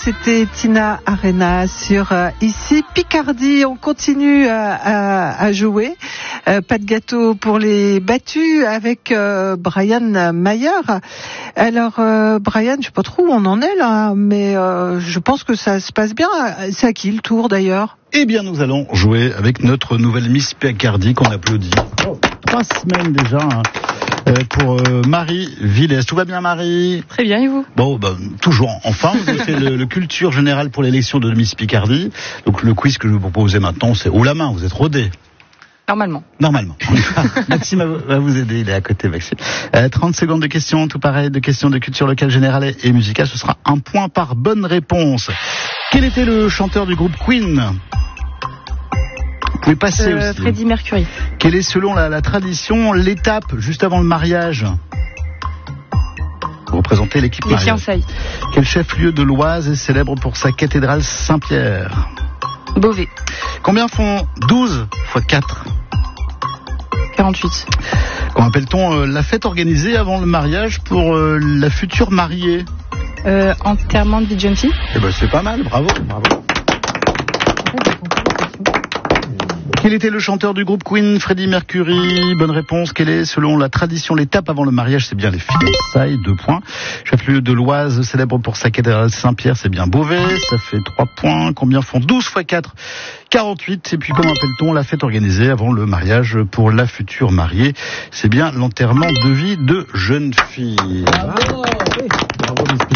c'était Tina Arena sur ici Picardie. On continue à jouer. Pas de gâteau pour les battus avec Brian Mayer. Alors Brian, je sais pas trop où on en est là, mais je pense que ça se passe bien. C'est à qui le tour d'ailleurs? Eh bien, nous allons jouer avec notre nouvelle Miss Picardie qu'on applaudit. 3 semaines déjà pour Marie Villès. Tout va bien, Marie? Très bien, et vous? Bon, toujours en forme. Vous faites le culture générale pour l'élection de Miss Picardie. Donc le quiz que je vous proposais maintenant, c'est haut la main. Vous êtes rodé. Normalement. Maxime va vous aider, il est à côté, Maxime. 30 secondes de questions, tout pareil, de questions de culture locale, générale et musicale. Ce sera 1 point par bonne réponse. Quel était le chanteur du groupe Queen? Vous pouvez passer aussi. Freddie Mercury. Quelle est, selon la tradition, l'étape juste avant le mariage? Vous représentez l'équipe mariage. Les fiançailles. Quel chef-lieu de l'Oise est célèbre pour sa cathédrale Saint-Pierre? Beauvais. Combien font 12 x 4? 48. Comment appelle-t-on la fête organisée avant le mariage pour la future mariée? Enterrement de vie de jeune fille. Eh ben c'est pas mal, bravo. Quel était le chanteur du groupe Queen? Freddie Mercury. Bonne réponse. Quelle est, selon la tradition, l'étape avant le mariage? C'est bien les fiançailles, 2 points. Chef-lieu de l'Oise, célèbre pour sa cathédrale Saint-Pierre, c'est bien Beauvais, ça fait 3 points. Combien font 12 x 4? 48. Et puis comment appelle-t-on la fête organisée avant le mariage pour la future mariée? C'est bien l'enterrement de vie de jeune fille. Bravo. Bravo,